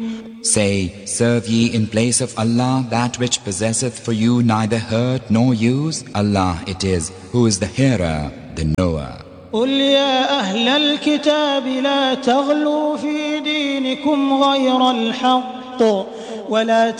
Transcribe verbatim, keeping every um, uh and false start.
Say, serve ye in place of Allah that which possesseth for you neither hurt nor use? Allah it is who is the hearer, the knower. قل يا أهل الكتاب لا تغلوا في دينكم غير الحق ولا